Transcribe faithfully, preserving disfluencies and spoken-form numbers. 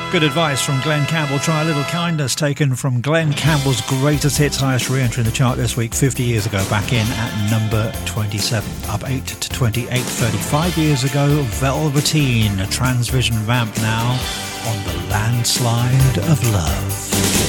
Good advice from Glenn Campbell. Try a little kindness, taken from Glenn Campbell's greatest hits, highest re-entry in the chart this week, fifty years ago, back in at number twenty-seven. Up eight to twenty-eight, thirty-five years ago, Velveteen, a Transvision vamp now on the Landslide of Love.